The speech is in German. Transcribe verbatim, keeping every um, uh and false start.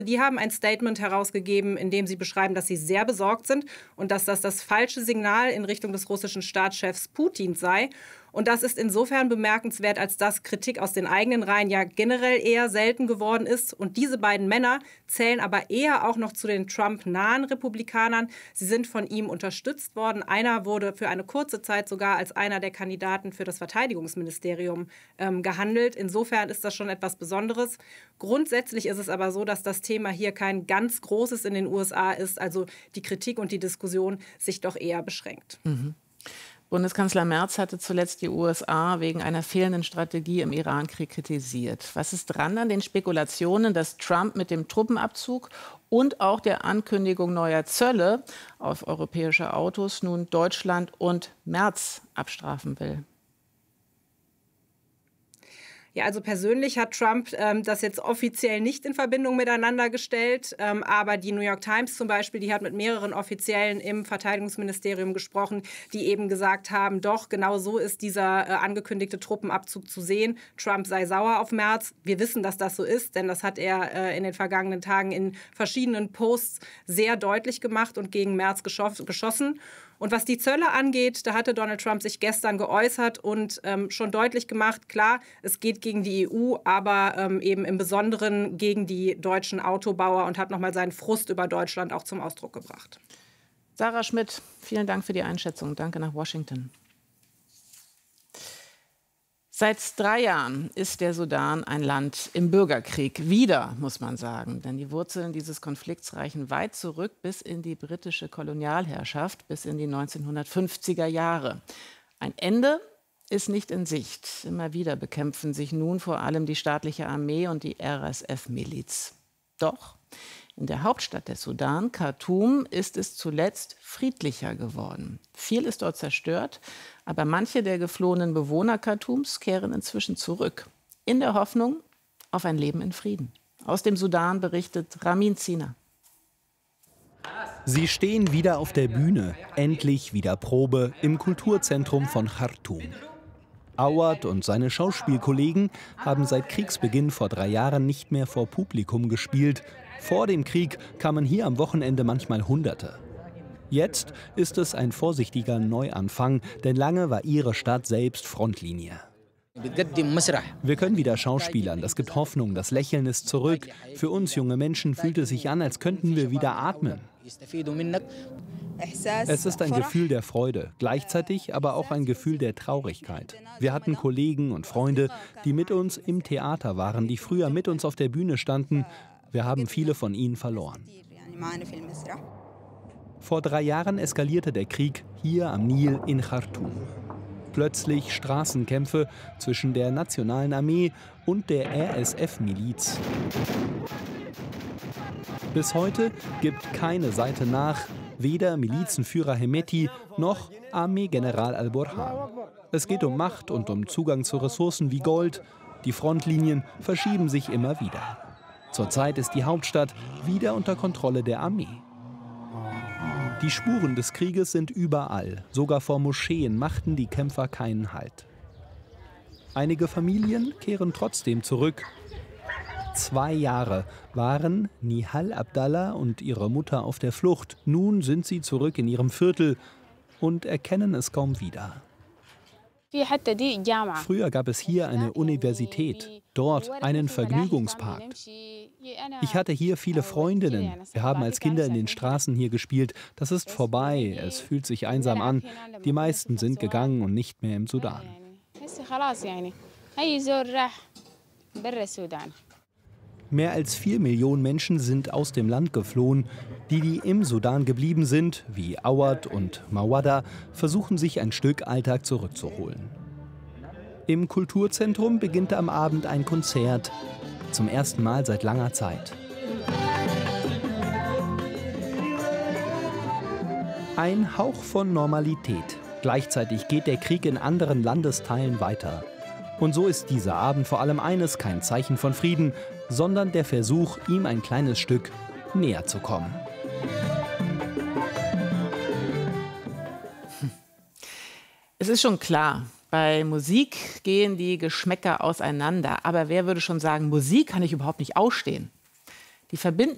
Die haben ein Statement herausgegeben, in dem sie beschreiben, dass sie sehr besorgt sind und dass das das falsche Signal in Richtung des russischen Staatschefs Putin sei. Und das ist insofern bemerkenswert, als dass Kritik aus den eigenen Reihen ja generell eher selten geworden ist. Und diese beiden Männer zählen aber eher auch noch zu den Trump-nahen Republikanern. Sie sind von ihm unterstützt worden. Einer wurde für eine kurze Zeit sogar als einer der Kandidaten für das Verteidigungsministerium ähm, gehandelt. Insofern ist das schon etwas Besonderes. Grundsätzlich ist es aber so, dass das Thema hier kein ganz großes in den U S A ist. Also die Kritik und die Diskussion sich doch eher beschränkt. Mhm. Bundeskanzler Merz hatte zuletzt die U S A wegen einer fehlenden Strategie im Iran-Krieg kritisiert. Was ist dran an den Spekulationen, dass Trump mit dem Truppenabzug und auch der Ankündigung neuer Zölle auf europäische Autos nun Deutschland und Merz abstrafen will? Ja, also persönlich hat Trump ähm, das jetzt offiziell nicht in Verbindung miteinander gestellt. Ähm, aber die New York Times zum Beispiel, die hat mit mehreren Offiziellen im Verteidigungsministerium gesprochen, die eben gesagt haben, doch, genau so ist dieser äh, angekündigte Truppenabzug zu sehen. Trump sei sauer auf Merz. Wir wissen, dass das so ist, denn das hat er äh, in den vergangenen Tagen in verschiedenen Posts sehr deutlich gemacht und gegen Merz geschoss geschossen. Und was die Zölle angeht, da hatte Donald Trump sich gestern geäußert und ähm, schon deutlich gemacht, klar, es geht gegen die E U, aber ähm, eben im Besonderen gegen die deutschen Autobauer und hat nochmal seinen Frust über Deutschland auch zum Ausdruck gebracht. Sarah Schmidt, vielen Dank für die Einschätzung. Danke nach Washington. Seit drei Jahren ist der Sudan ein Land im Bürgerkrieg. Wieder, muss man sagen. Denn die Wurzeln dieses Konflikts reichen weit zurück bis in die britische Kolonialherrschaft, bis in die neunzehnhundertfünfziger Jahre. Ein Ende ist nicht in Sicht. Immer wieder bekämpfen sich nun vor allem die staatliche Armee und die R S F-Miliz. Doch in der Hauptstadt des Sudan, Khartoum, ist es zuletzt friedlicher geworden. Viel ist dort zerstört, aber manche der geflohenen Bewohner Khartoums kehren inzwischen zurück. In der Hoffnung auf ein Leben in Frieden. Aus dem Sudan berichtet Ramin Zina. Sie stehen wieder auf der Bühne, endlich wieder Probe im Kulturzentrum von Khartoum. Awad und seine Schauspielkollegen haben seit Kriegsbeginn vor drei Jahren nicht mehr vor Publikum gespielt. Vor dem Krieg kamen hier am Wochenende manchmal Hunderte. Jetzt ist es ein vorsichtiger Neuanfang, denn lange war ihre Stadt selbst Frontlinie. Wir können wieder schauspielern, das gibt Hoffnung, das Lächeln ist zurück. Für uns junge Menschen fühlt es sich an, als könnten wir wieder atmen. Es ist ein Gefühl der Freude, gleichzeitig aber auch ein Gefühl der Traurigkeit. Wir hatten Kollegen und Freunde, die mit uns im Theater waren, die früher mit uns auf der Bühne standen. Wir haben viele von ihnen verloren. Vor drei Jahren eskalierte der Krieg hier am Nil in Khartoum. Plötzlich Straßenkämpfe zwischen der nationalen Armee und der R S F-Miliz. Bis heute gibt keine Seite nach, weder Milizenführer Hemeti noch Armeegeneral al-Burhan. Es geht um Macht und um Zugang zu Ressourcen wie Gold. Die Frontlinien verschieben sich immer wieder. Zurzeit ist die Hauptstadt wieder unter Kontrolle der Armee. Die Spuren des Krieges sind überall. Sogar vor Moscheen machten die Kämpfer keinen Halt. Einige Familien kehren trotzdem zurück. Zwei Jahre waren Nihal Abdallah und ihre Mutter auf der Flucht. Nun sind sie zurück in ihrem Viertel und erkennen es kaum wieder. Früher gab es hier eine Universität, dort einen Vergnügungspark. Ich hatte hier viele Freundinnen. Wir haben als Kinder in den Straßen hier gespielt. Das ist vorbei. Es fühlt sich einsam an. Die meisten sind gegangen und nicht mehr im Sudan. Mehr als vier Millionen Menschen sind aus dem Land geflohen. Die, die im Sudan geblieben sind, wie Awad und Mawada, versuchen sich ein Stück Alltag zurückzuholen. Im Kulturzentrum beginnt am Abend ein Konzert. Zum ersten Mal seit langer Zeit. Ein Hauch von Normalität. Gleichzeitig geht der Krieg in anderen Landesteilen weiter. Und so ist dieser Abend vor allem eines kein Zeichen von Frieden, sondern der Versuch, ihm ein kleines Stück näher zu kommen. Es ist schon klar, bei Musik gehen die Geschmäcker auseinander. Aber wer würde schon sagen, Musik kann ich überhaupt nicht ausstehen? Die verbindende